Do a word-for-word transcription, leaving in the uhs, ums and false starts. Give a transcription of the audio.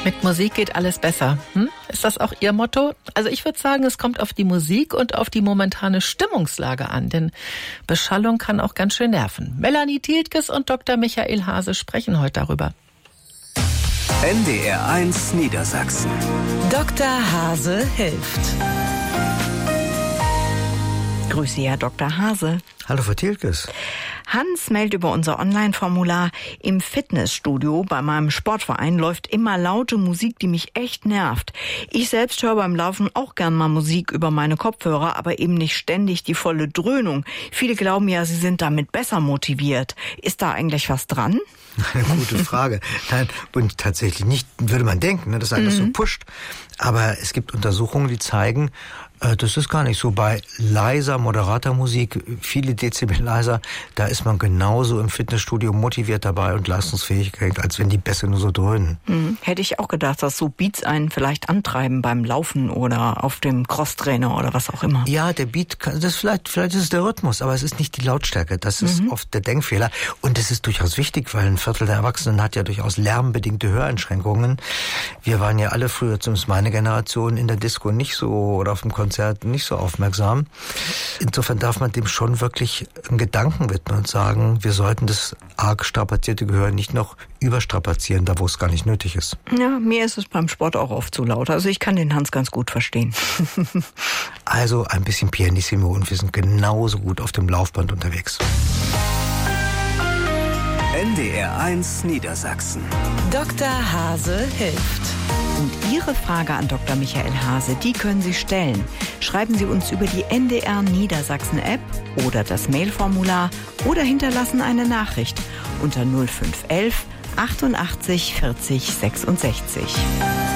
Mit Musik geht alles besser. Hm? Ist das auch Ihr Motto? Also ich würde sagen, es kommt auf die Musik und auf die momentane Stimmungslage an, denn Beschallung kann auch ganz schön nerven. Melanie Tieltges und Doktor Michael Hase sprechen heute darüber. N D R eins Niedersachsen. Doktor Hase hilft. Grüße, Herr Doktor Hase. Hallo, Frau Tieltges. Hans meldet über unser Online-Formular: Im Fitnessstudio bei meinem Sportverein läuft immer laute Musik, die mich echt nervt. Ich selbst höre beim Laufen auch gern mal Musik über meine Kopfhörer, aber eben nicht ständig die volle Dröhnung. Viele glauben ja, sie sind damit besser motiviert. Ist da eigentlich was dran? Eine gute Frage. Nein, und tatsächlich nicht, würde man denken, dass einer mhm. so pusht. Aber es gibt Untersuchungen, die zeigen, das ist gar nicht so. Bei leiser, moderater Musik, viele Dezibel leiser, da ist man genauso im Fitnessstudio motiviert dabei und leistungsfähig, als wenn die Bässe nur so dröhnen. Hm, hätte ich auch gedacht, dass so Beats einen vielleicht antreiben beim Laufen oder auf dem Crosstrainer oder was auch immer. Ja, der Beat, das ist vielleicht, vielleicht ist es der Rhythmus, aber es ist nicht die Lautstärke. Das ist mhm. oft der Denkfehler. Und es ist durchaus wichtig, weil ein Viertel der Erwachsenen hat ja durchaus lärmbedingte Höreinschränkungen. Wir waren ja alle früher, zumindest meine Generation, in der Disco nicht so oder auf dem Konzert nicht so aufmerksam. Insofern darf man dem schon wirklich einen Gedanken widmen und sagen, wir sollten das arg strapazierte Gehör nicht noch überstrapazieren, da wo es gar nicht nötig ist. Ja, mir ist es beim Sport auch oft zu laut. Also ich kann den Hans ganz gut verstehen. Also ein bisschen Pianissimo und wir sind genauso gut auf dem Laufband unterwegs. N D R eins Niedersachsen. Doktor Hase hilft. Und Ihre Frage an Doktor Michael Hase, die können Sie stellen. Schreiben Sie uns über die N D R Niedersachsen App oder das Mailformular oder hinterlassen eine Nachricht unter null fünf eins eins achtundachtzig vierzig sechsundsechzig.